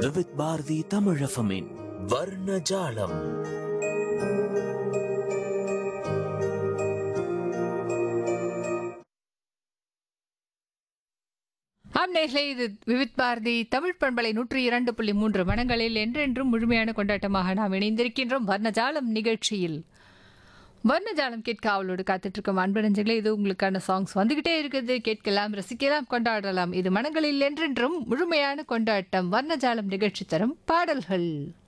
விவித் பாரதி தமிழஃபமின் வர்ணஜாலம். நேயர்களே, இது விவித் பாரதி தமிழ் பண்பலை 102.3 மனங்களில் என்றென்றும் முழுமையான கொண்டாட்டமாக நாம் இணைந்திருக்கின்றோம் வர்ணஜாலம் நிகழ்ச்சியில். வர்ணஜாலம் கேட்க அவளோடு காத்துட்டு இருக்கும் அன்பு நெஞ்சங்களே, இது உங்களுக்கான சாங்ஸ் வந்துகிட்டே இருக்குது. கேட்கலாம், ரசிக்கலாம், கொண்டாடலாம். இது மனங்களில் என்றென்றும் முழுமையான கொண்டாட்டம். வர்ணஜாலம் நிகழ்ச்சி தரும் பாடல்கள்.